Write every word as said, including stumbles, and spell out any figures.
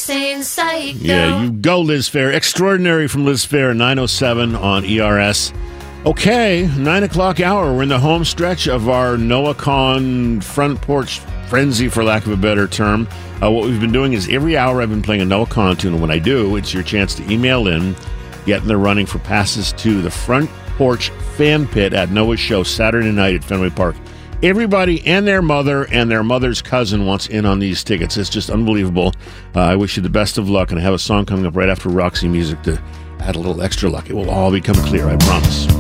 insane psycho. Yeah, you go, Liz Fair. Extraordinary from Liz Fair, nine oh seven on E R S. Okay, nine o'clock hour. We're in the home stretch of our NoahCon front porch frenzy, for lack of a better term. Uh, what we've been doing is every hour I've been playing a NoahCon tune, and when I do, it's your chance to email in, get in the running for passes to the front porch fan pit at Noah's show Saturday night at Fenway Park. Everybody and their mother and their mother's cousin wants in on these tickets. It's just unbelievable. Uh, I wish you the best of luck, and I have a song coming up right after Roxy Music to add a little extra luck. It will all become clear, I promise.